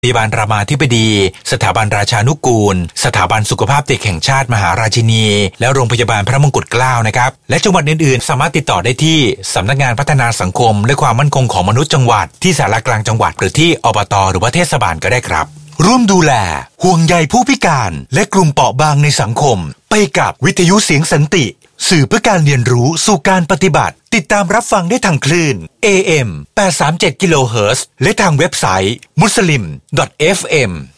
พยาบาลรามาธิบดีสถาบันราชานุกูลสถาบันสุขภาพเด็กแห่งชาติมหาราชินีและโรงพยาบาลพระมงกุฎเกล้านะครับและจังหวัดอื่นๆสามารถติดต่อได้ที่สำนักงานพัฒนาสังคมและความมั่นคงของมนุษย์จังหวัดที่ศาลากลางจังหวัดหรือที่อบต.หรือว่าเทศบาลก็ได้ครับร่วมดูแลห่วงใยผู้พิการและกลุ่มเปราะบางในสังคมไปกับวิทยุเสียงสันติสื่อเพื่อการเรียนรู้สู่การปฏิบัติติดตามรับฟังได้ทางคลื่น AM 837 กิโลเฮิรตซ์และทางเว็บไซต์ muslim.fm